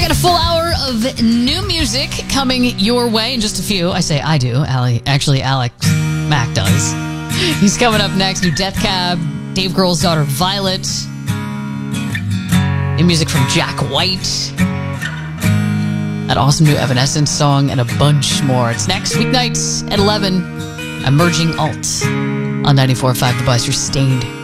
got a full hour of new music coming your way in just a few. I say I do. Actually, Alex Mack does. He's coming up next. New Death Cab, Dave Grohl's daughter Violet. New music from Jack White. That awesome new Evanescence song and a bunch more. It's next weeknights at 11. Emerging Alt on 94.5 The Bus. You're Stained.